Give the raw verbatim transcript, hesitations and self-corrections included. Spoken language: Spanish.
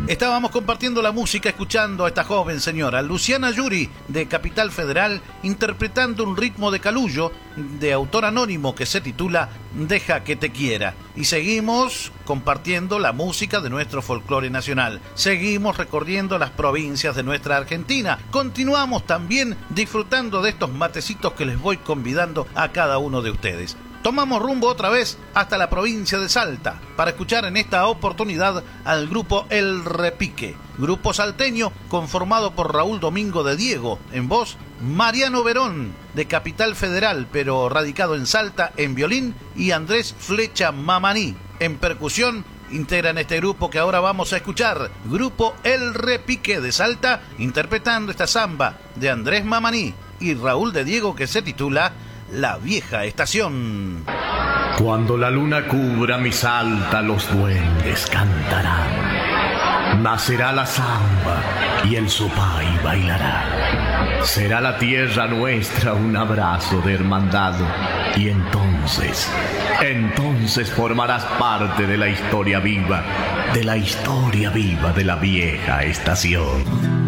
Estábamos compartiendo la música, escuchando a esta joven señora, Luciana Yuri, de Capital Federal, interpretando un ritmo de Calullo, de autor anónimo, que se titula Deja que te quiera. Y seguimos compartiendo la música de nuestro folclore nacional. Seguimos recorriendo las provincias de nuestra Argentina. Continuamos también disfrutando de estos matecitos que les voy convidando a cada uno de ustedes. Tomamos rumbo otra vez hasta la provincia de Salta para escuchar en esta oportunidad al grupo El Repique, grupo salteño conformado por Raúl Domingo de Diego en voz, Mariano Verón de Capital Federal pero radicado en Salta en violín y Andrés Flecha Mamaní en percusión. Integran este grupo que ahora vamos a escuchar, grupo El Repique de Salta, interpretando esta samba de Andrés Mamaní y Raúl de Diego que se titula La Vieja Estación. Cuando la luna cubra mi Salta, los duendes cantarán. Nacerá la samba y el sopay bailará. Será la tierra nuestra un abrazo de hermandad. Y entonces, entonces formarás parte de la historia viva, de la historia viva de la vieja estación.